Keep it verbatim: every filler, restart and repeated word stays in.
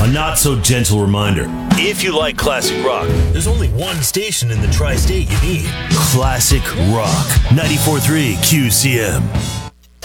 A not so gentle reminder. If you like classic rock, there's only one station in the tri-state you need. Classic Rock. ninety-four point three Q C M.